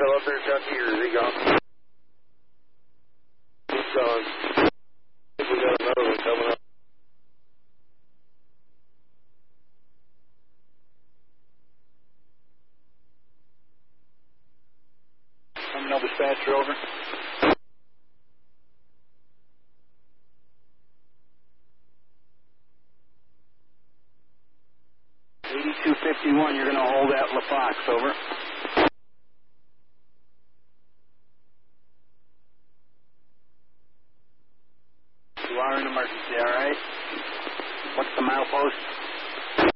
still up there, Chucky, or is he gone? He's gone. I think we got another one coming up. Terminal dispatcher, over. .5251, you're going to hold at LaFox, over. You are in emergency, all right? What's the milepost?